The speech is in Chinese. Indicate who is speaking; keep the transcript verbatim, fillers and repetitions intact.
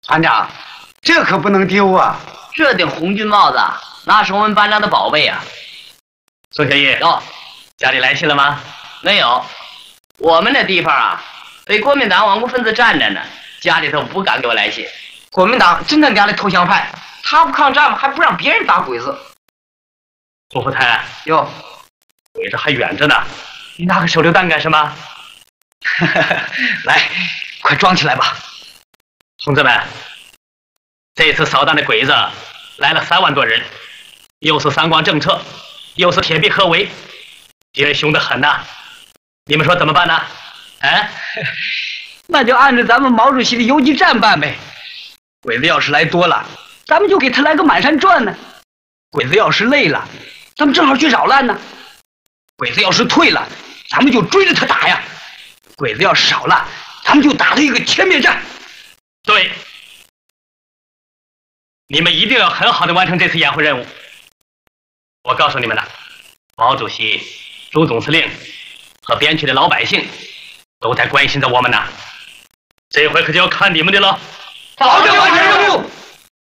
Speaker 1: 团长，这可不能丢啊！
Speaker 2: 这顶红军帽子那是我们班长的宝贝啊！
Speaker 3: 宋小义，
Speaker 2: 哟，
Speaker 3: 家里来信了吗？
Speaker 2: 没有，我们那地方啊，被国民党顽固分子占着呢，家里头不敢给我来信。
Speaker 1: 国民党真他娘的投降派，他不抗战还不让别人打鬼子。
Speaker 3: 胡福台，
Speaker 1: 哟，
Speaker 3: 鬼子还远着呢，你拿个手榴弹干什么？
Speaker 1: 来，快装起来吧，
Speaker 3: 同志们！这次扫荡的鬼子来了三万多人，又是三光政策，又是铁壁合围，敌人凶得很呐！你们说怎么办呢？啊？
Speaker 1: 那就按照咱们毛主席的游击战办呗。鬼子要是来多了，咱们就给他来个满山转呢；鬼子要是累了，咱们正好去扰乱呢；鬼子要是退了，咱们就追着他打呀；鬼子要是少了，咱们就打他一个歼灭战。
Speaker 3: 对，你们一定要很好的完成这次掩护任务。我告诉你们了，毛主席、朱总司令和边区的老百姓都在关心着我们呢。这回可就要看你们的了。
Speaker 1: 保证完成任务。